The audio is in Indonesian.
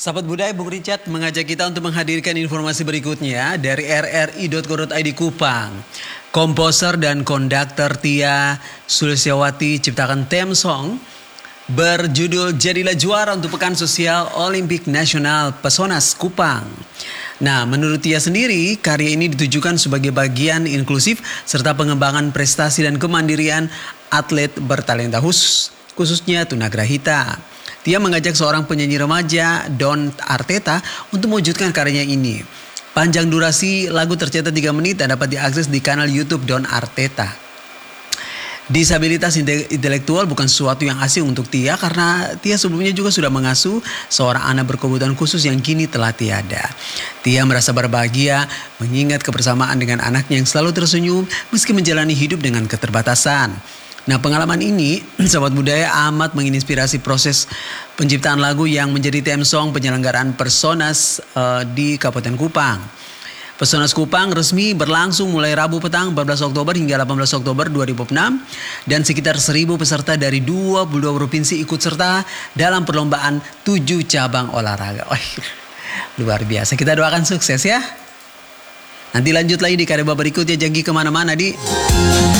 Sahabat budaya, Bung Richard mengajak kita untuk menghadirkan informasi berikutnya dari rri.co.id Kupang. Komposer dan konduktor Tia Sulistyawati ciptakan theme song berjudul Jadilah Juara untuk Pekan Sosial Olimpik Nasional Pesonas Kupang. Nah, menurut Tia sendiri, karya ini ditujukan sebagai bagian inklusif serta pengembangan prestasi dan kemandirian atlet bertalenta khususnya tunagrahita. Tia mengajak seorang penyanyi remaja, Don Arteta, untuk mewujudkan karyanya ini. Panjang durasi lagu tercetak 3 menit dan dapat diakses di kanal YouTube Don Arteta. Disabilitas intelektual bukan sesuatu yang asing untuk Tia karena Tia sebelumnya juga sudah mengasuh seorang anak berkebutuhan khusus yang kini telah tiada. Tia merasa berbahagia mengingat kebersamaan dengan anaknya yang selalu tersenyum meski menjalani hidup dengan keterbatasan. Nah, pengalaman ini, sahabat budaya, amat menginspirasi proses penciptaan lagu yang menjadi theme song penyelenggaraan Pesonas di Kabupaten Kupang. Pesonas Kupang resmi berlangsung mulai Rabu petang 14 Oktober hingga 18 Oktober 2006 dan sekitar 1.000 peserta dari 22 provinsi ikut serta dalam perlombaan 7 cabang olahraga. Luar biasa, kita doakan sukses ya. Nanti lanjut lagi di karya berikutnya, jangan kemana-mana di